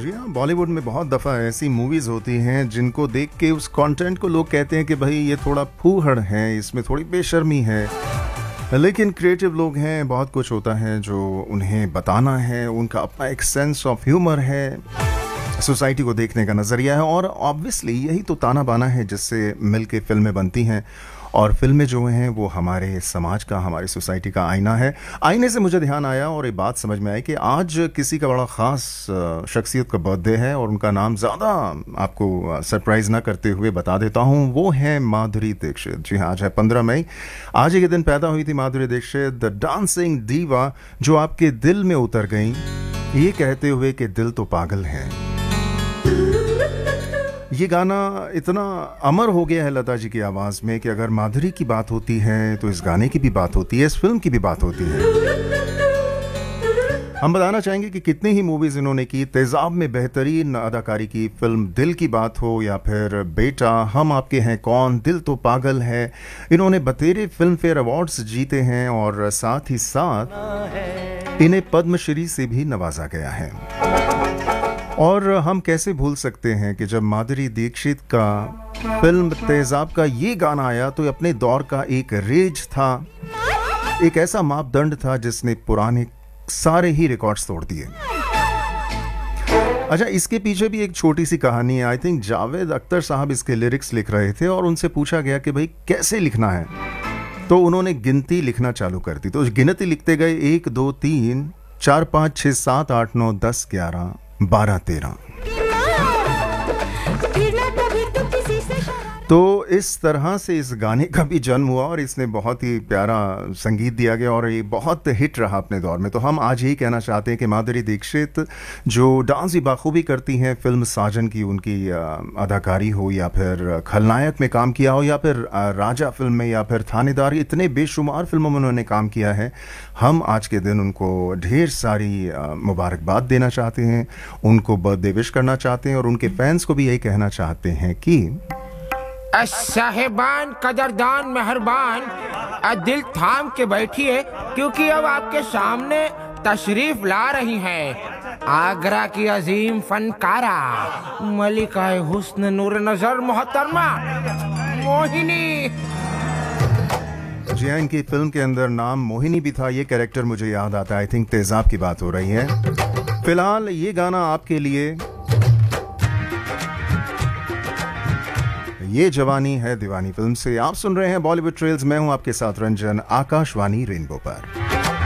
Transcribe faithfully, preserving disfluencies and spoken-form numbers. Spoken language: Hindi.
जी हाँ, बॉलीवुड में बहुत दफ़ा ऐसी मूवीज़ होती हैं जिनको देख के उस कंटेंट को लोग कहते हैं कि भाई ये थोड़ा फूहड़ है, इसमें थोड़ी बेशर्मी है। लेकिन क्रिएटिव लोग हैं, बहुत कुछ होता है जो उन्हें बताना है, उनका अपना एक सेंस ऑफ ह्यूमर है, सोसाइटी को देखने का नज़रिया है और ऑब्वियसली यही तो ताना बाना है जिससे मिल के फिल्में बनती हैं। और फिल्में जो हैं वो हमारे समाज का, हमारी सोसाइटी का आईना है। आईने से मुझे ध्यान आया और ये बात समझ में आई कि आज किसी का बड़ा ख़ास शख्सियत का बर्थडे है और उनका नाम ज़्यादा आपको सरप्राइज़ ना करते हुए बता देता हूँ। वो है माधुरी दीक्षित। जी हाँ, आज है पंद्रह मई। आज ही के दिन पैदा हुई थी माधुरी दीक्षित, द डांसिंग दीवा, जो आपके दिल में उतर गई ये कहते हुए कि दिल तो पागल है। ये गाना इतना अमर हो गया है लता जी की आवाज़ में कि अगर माधुरी की बात होती है तो इस गाने की भी बात होती है, इस फिल्म की भी बात होती है। हम बताना चाहेंगे कि कितनी ही मूवीज़ इन्होंने की। तेज़ाब में बेहतरीन अदाकारी की फिल्म दिल की बात हो या फिर बेटा, हम आपके हैं कौन, दिल तो पागल है। इन्होंने बतेरे फिल्म फेयर अवार्ड्स जीते हैं और साथ ही साथ इन्हें पद्मश्री से भी नवाजा गया है। और हम कैसे भूल सकते हैं कि जब माधुरी दीक्षित का फिल्म तेज़ाब का ये गाना आया तो अपने दौर का एक रेज था, एक ऐसा मापदंड था जिसने पुराने सारे ही रिकॉर्ड्स तोड़ दिए। अच्छा, इसके पीछे भी एक छोटी सी कहानी है। आई थिंक जावेद अख्तर साहब इसके लिरिक्स लिख रहे थे और उनसे पूछा गया कि भाई कैसे लिखना है, तो उन्होंने गिनती लिखना चालू कर दी। तो गिनती लिखते गए, एक दो तीन चार पाँच छः सात आठ नौ दस ग्यारह बारह तेरह। तो इस तरह से इस गाने का भी जन्म हुआ और इसने बहुत ही प्यारा संगीत दिया गया और ये बहुत हिट रहा अपने दौर में। तो हम आज यही कहना चाहते हैं कि माधुरी दीक्षित जो डांस भी बाखूबी करती हैं, फिल्म साजन की उनकी अदाकारी हो या फिर खलनायक में काम किया हो या फिर राजा फिल्म में या फिर थानेदार, इतने बेशुमार फिल्मों में उन्होंने काम किया है। हम आज के दिन उनको ढेर सारी मुबारकबाद देना चाहते हैं, उनको बर्थडे विश करना चाहते हैं और उनके फैंस को भी यही कहना चाहते हैं कि साहिबान, कदरदान, मेहरबान, दिल थाम के बैठिए क्योंकि अब आपके सामने तशरीफ ला रही हैं आगरा की अजीम फनकारा, मलिका हुस्न नूर नजर मोहतरमा मोहिनी। जी हाँ, इनकी फिल्म के अंदर नाम मोहिनी भी था। ये कैरेक्टर मुझे याद आता है। आई थिंक तेज़ाब की बात हो रही है। फिलहाल ये गाना आपके लिए, ये जवानी है दीवानी फिल्म से। आप सुन रहे हैं बॉलीवुड ट्रेल्स। मैं हूं आपके साथ रंजन, आकाशवाणी रेनबो पर।